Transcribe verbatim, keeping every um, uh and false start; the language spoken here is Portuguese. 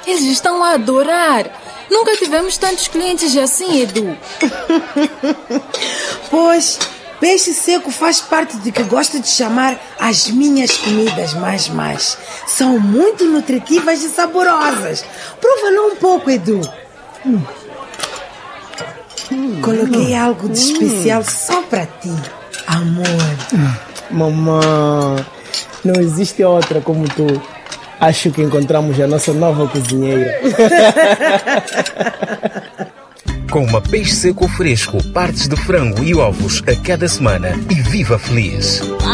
Eles estão a adorar. Nunca tivemos tantos clientes assim, Edu. Pois, peixe seco faz parte do que gosto de chamar as minhas comidas mais mais. São muito nutritivas e saborosas. Prova lá um pouco, Edu. Hum. Hum. Coloquei hum. algo de especial hum. só para ti, amor. Hum. Mamãe, não existe outra como tu. Acho que encontramos a nossa nova cozinheira. Coma peixe seco fresco, partes de frango e ovos a cada semana e viva feliz.